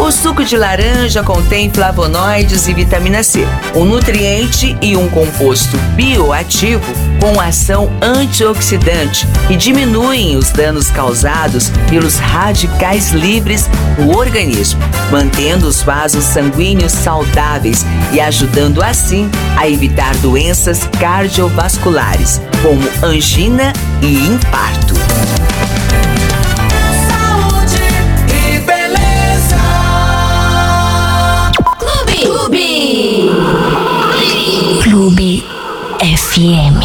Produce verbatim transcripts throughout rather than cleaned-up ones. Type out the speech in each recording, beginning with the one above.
O suco de laranja contém flavonoides e vitamina C, um nutriente e um composto bioativo com ação antioxidante que diminuem os danos causados pelos radicais livres no organismo, mantendo os vasos sanguíneos saudáveis e ajudando assim a evitar doenças cardiovasculares, como angina e infarto. Saúde e beleza. Clube. Clube. Clube F M.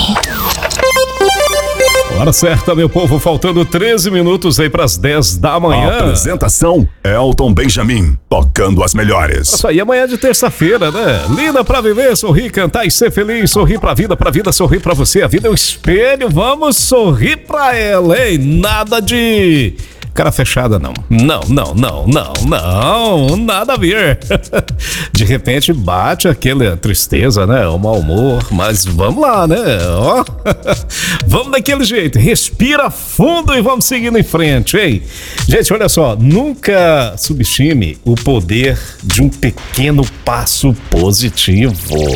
Hora certa, meu povo, faltando treze minutos aí para as dez da manhã. Apresentação: Elton Benjamin, tocando as melhores. Isso aí, amanhã de terça-feira, né? Linda pra viver, sorrir, cantar e ser feliz. Sorrir pra vida, pra vida sorrir pra você. A vida é um espelho, vamos sorrir pra ela, hein? Nada de cara fechada, não. Não, não, não, não, não, nada a ver. De repente bate aquela tristeza, né? O mau humor, mas vamos lá, né? Ó, vamos daquele jeito, respira fundo e vamos seguindo em frente, hein? Gente, olha só, nunca subestime o poder de um pequeno passo positivo.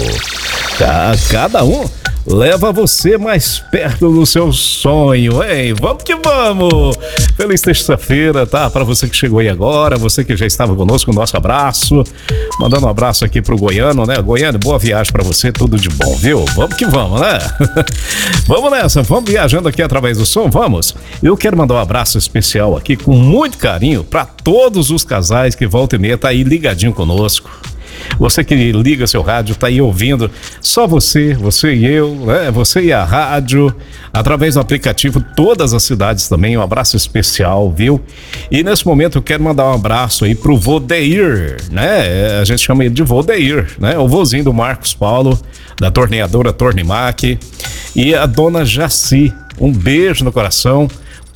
Cada um leva você mais perto do seu sonho, hein? Vamos que vamos! Feliz terça-feira, tá? Para você que chegou aí agora, você que já estava conosco, nosso abraço. Mandando um abraço aqui pro Goiano, né? Goiano, boa viagem para você, tudo de bom, viu? Vamos que vamos, né? Vamos nessa, vamos viajando aqui através do som, vamos? Eu quero mandar um abraço especial aqui, com muito carinho, para todos os casais que volta e meia tá aí ligadinho conosco. Você que liga seu rádio, tá aí ouvindo, só você, você e eu, né? Você e a rádio, através do aplicativo, todas as cidades também, um abraço especial, viu? E nesse momento eu quero mandar um abraço aí pro Vodeir, né? A gente chama ele de Vodeir, né? O vozinho do Marcos Paulo, da torneadora Tornimac, e a dona Jaci, um beijo no coração.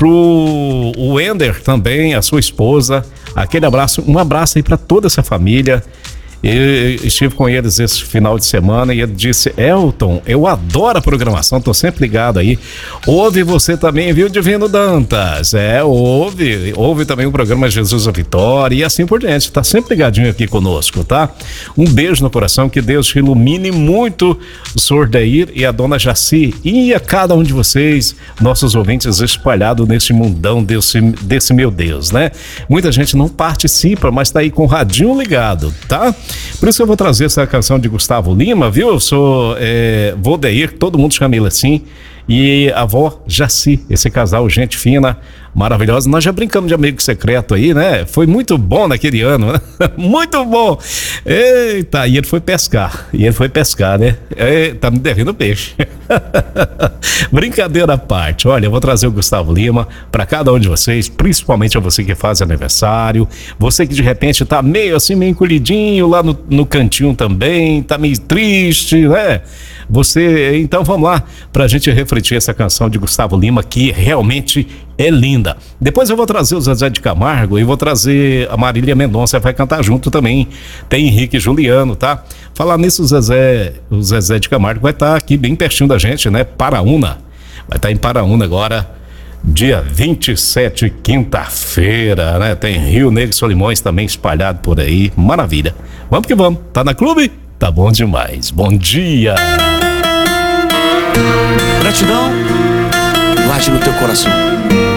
Pro Wender também, a sua esposa, aquele abraço, um abraço aí para toda essa família. Eu estive com eles esse final de semana e ele disse: Elton, eu adoro a programação, tô sempre ligado aí. Ouve você também, viu, Divino Dantas? É, ouve, ouve também o programa Jesus a Vitória e assim por diante, tá sempre ligadinho aqui conosco, tá? Um beijo no coração, que Deus te ilumine muito, o senhor Deir e a dona Jaci e a cada um de vocês, nossos ouvintes espalhados nesse mundão desse, desse meu Deus, né? Muita gente não participa, mas tá aí com o radinho ligado, tá? Por isso que eu vou trazer essa canção de Gustavo Lima, viu? Eu sou é, Vodeir, todo mundo chama ele assim, e a avó Jaci, esse casal, gente fina, maravilhosa. Nós já brincamos de amigo secreto aí, né? Foi muito bom naquele ano, né? Muito bom. Eita, e ele foi pescar, e ele foi pescar, né? É, tá me devendo peixe. Brincadeira à parte, olha, eu vou trazer o Gustavo Lima para cada um de vocês, principalmente a você que faz aniversário, você que de repente tá meio assim, meio encolhidinho lá no, no cantinho também, tá meio triste, né? Você, então vamos lá pra gente refletir essa canção de Gustavo Lima, que realmente é linda. Depois eu vou trazer o Zezé de Camargo e vou trazer a Marília Mendonça, vai cantar junto também. Tem Henrique e Juliano, tá? Falar nisso, o Zezé, o Zezé de Camargo vai estar aqui bem pertinho da gente, né? Paraúna. Vai estar em Paraúna agora, dia vinte e sete, quinta-feira, né? Tem Rio Negro e Solimões também espalhado por aí. Maravilha. Vamos que vamos. Tá na clube? Tá bom demais. Bom dia. Gratidão, guarde no teu coração.